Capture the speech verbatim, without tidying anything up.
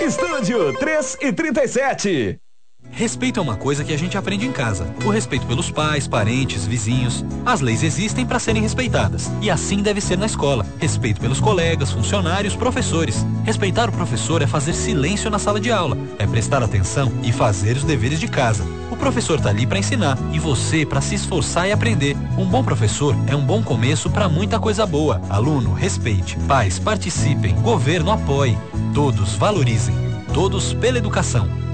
Estúdio três e trinta e sete. Respeito é uma coisa que a gente aprende em casa. O respeito pelos pais, parentes, vizinhos. As leis existem para serem respeitadas. E assim deve ser na escola. Respeito pelos colegas, funcionários, professores. Respeitar o professor é fazer silêncio na sala de aula. É prestar atenção e fazer os deveres de casa. O professor tá ali para ensinar e você para se esforçar e aprender. Um bom professor é um bom começo para muita coisa boa. Aluno, respeite. Pais, participem. Governo, apoie. Todos valorizem. Todos pela educação.